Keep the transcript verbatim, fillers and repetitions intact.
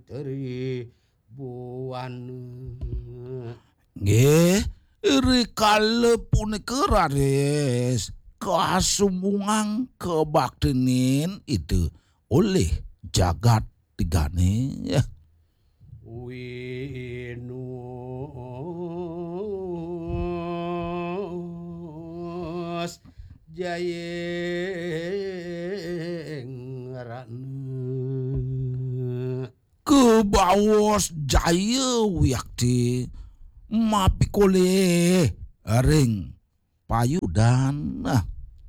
teri buan nggih iri kalep punika rares kasumpungan kebaktenin itu oleh jagat tigane ya Winus jayeng ke bawas jaya wiyakti mapikole ring payudan nah